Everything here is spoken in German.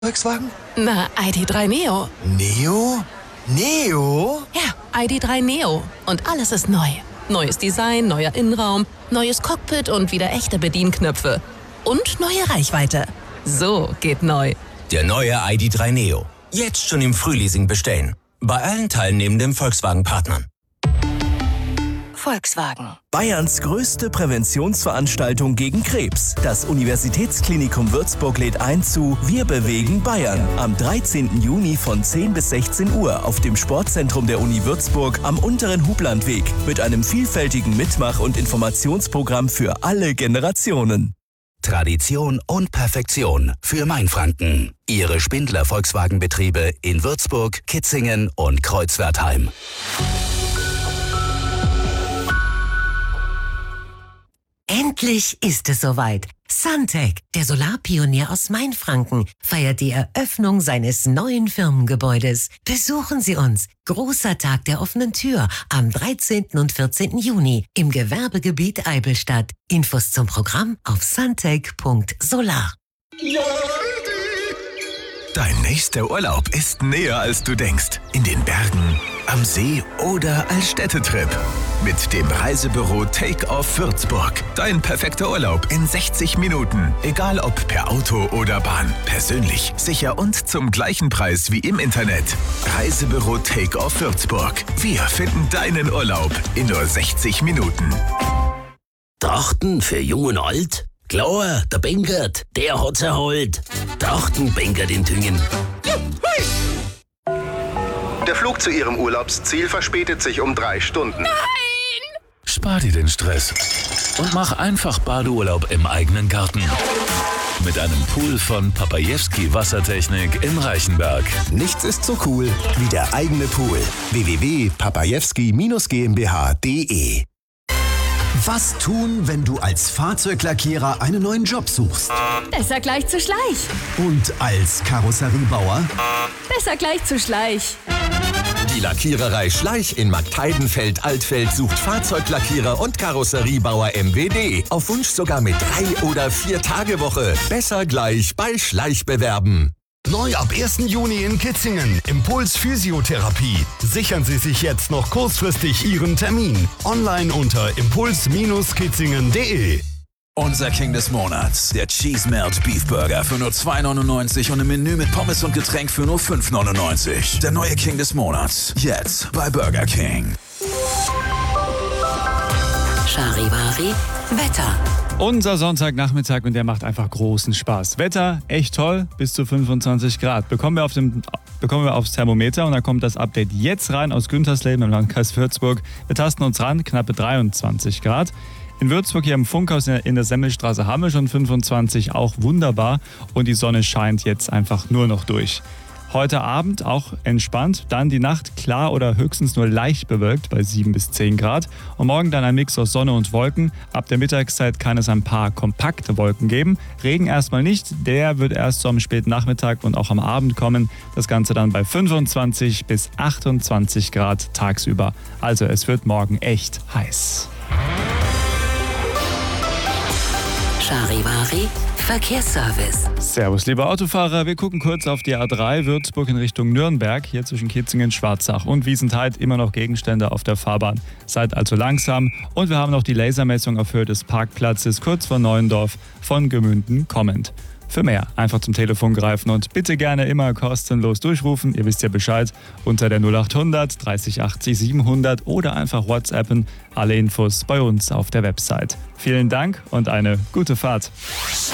Volkswagen? Na, ID.3 Neo. Neo? Neo? Ja, ID.3 Neo. Und alles ist neu. Neues Design, neuer Innenraum, neues Cockpit und wieder echte Bedienknöpfe. Und neue Reichweite. So geht neu. Der neue ID.3 Neo. Jetzt schon im Frühleasing bestellen. Bei allen teilnehmenden Volkswagen-Partnern. Volkswagen. Bayerns größte Präventionsveranstaltung gegen Krebs. Das Universitätsklinikum Würzburg lädt ein zu Wir bewegen Bayern. Am 13. Juni von 10 bis 16 Uhr auf dem Sportzentrum der Uni Würzburg am unteren Hublandweg mit einem vielfältigen Mitmach- und Informationsprogramm für alle Generationen. Tradition und Perfektion für Mainfranken. Ihre Spindler Volkswagen-Betriebe in Würzburg, Kitzingen und Kreuzwertheim. Endlich ist es soweit. Suntech, der Solarpionier aus Mainfranken, feiert die Eröffnung seines neuen Firmengebäudes. Besuchen Sie uns. Großer Tag der offenen Tür am 13. und 14. Juni im Gewerbegebiet Eibelstadt. Infos zum Programm auf suntech.solar. Dein nächster Urlaub ist näher, als du denkst. In den Bergen, am See oder als Städtetrip. Mit dem Reisebüro Take-Off Würzburg. Dein perfekter Urlaub in 60 Minuten. Egal ob per Auto oder Bahn. Persönlich, sicher und zum gleichen Preis wie im Internet. Reisebüro Take-Off Würzburg. Wir finden deinen Urlaub in nur 60 Minuten. Trachten für Jung und Alt? Klar, der Benkert, der hat's erholt. Trachten Benkert in Thüngen. Der Flug zu Ihrem Urlaubsziel verspätet sich um 3 Stunden. Nein! Spar dir den Stress und mach einfach Badeurlaub im eigenen Garten. Mit einem Pool von Papajewski Wassertechnik in Reichenberg. Nichts ist so cool wie der eigene Pool. www.papajewski-GmbH.de. Was tun, wenn du als Fahrzeuglackierer einen neuen Job suchst? Besser gleich zu Schleich. Und als Karosseriebauer? Besser gleich zu Schleich. Die Lackiererei Schleich in Marktheidenfeld-Altfeld sucht Fahrzeuglackierer und Karosseriebauer MWD. Auf Wunsch sogar mit 3- oder 4-Tage-Woche. Besser gleich bei Schleich bewerben. Neu ab 1. Juni in Kitzingen. Impuls Physiotherapie. Sichern Sie sich jetzt noch kurzfristig Ihren Termin. Online unter impuls-kitzingen.de. Unser King des Monats, der Cheese Melt Beef Burger für nur 2,99 und im Menü mit Pommes und Getränk für nur 5,99. Der neue King des Monats, jetzt bei Burger King. Charivari, Wetter. Unser Sonntagnachmittag und der macht einfach großen Spaß. Wetter echt toll, bis zu 25 Grad. Bekommen wir aufs Thermometer und da kommt das Update jetzt rein aus Güntersleben im Landkreis Würzburg. Wir tasten uns ran, knappe 23 Grad. In Würzburg hier im Funkhaus in der Semmelstraße haben wir schon 25, auch wunderbar. Und die Sonne scheint jetzt einfach nur noch durch. Heute Abend auch entspannt, dann die Nacht klar oder höchstens nur leicht bewölkt bei 7 bis 10 Grad. Und morgen dann ein Mix aus Sonne und Wolken. Ab der Mittagszeit kann es ein paar kompakte Wolken geben. Regen erstmal nicht, der wird erst so am späten Nachmittag und auch am Abend kommen. Das Ganze dann bei 25 bis 28 Grad tagsüber. Also es wird morgen echt heiß. Charivari, Verkehrsservice. Servus, liebe Autofahrer. Wir gucken kurz auf die A3 Würzburg in Richtung Nürnberg. Hier zwischen Kitzingen, Schwarzach und Wiesenthal immer noch Gegenstände auf der Fahrbahn. Seid also langsam. Und wir haben noch die Lasermessung auf Höhe des Parkplatzes kurz vor Neuendorf von Gemünden kommend. Für mehr einfach zum Telefon greifen und bitte gerne immer kostenlos durchrufen. Ihr wisst ja Bescheid unter der 0800 30 80 700 oder einfach WhatsAppen. Alle Infos bei uns auf der Website. Vielen Dank und eine gute Fahrt.